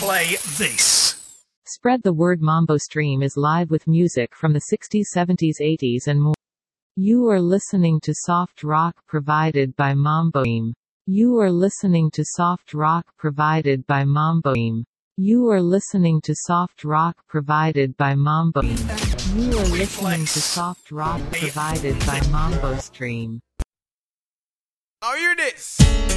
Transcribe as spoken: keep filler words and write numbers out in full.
play this. Spread the word. Mambo Stream is live with music from the sixties, seventies, eighties and more. You are listening to soft rock provided by Mambo Stream. You are listening to soft rock provided by Mambo Stream. You are listening to soft rock provided by Mambo Stream. You are listening to soft rock provided by Mambo Stream. Now hear this.